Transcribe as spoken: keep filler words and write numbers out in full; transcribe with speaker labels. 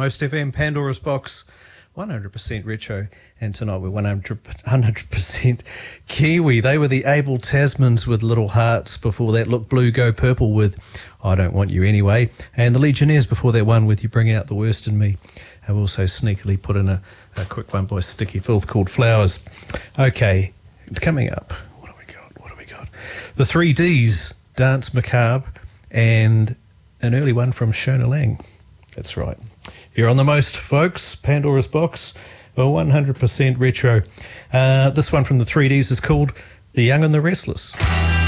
Speaker 1: Most F M, Pandora's Box, one hundred percent retro, and tonight we're one hundred percent Kiwi. They were the Able Tasmans with Little Hearts. Before that, Look Blue, Go Purple with I Don't Want You Anyway. And the Legionnaires before that one with You Bring Out the Worst in Me. I've also sneakily put in a, a quick one by Sticky Filth called Flowers. Okay, coming up, what have we got? What have we got? The three Ds, Dance Macabre, and an early one from Shona Lang. That's right. You're on the most, folks. Pandora's Box, one hundred percent retro. Uh, this one from the three Ds is called The Young and the Restless.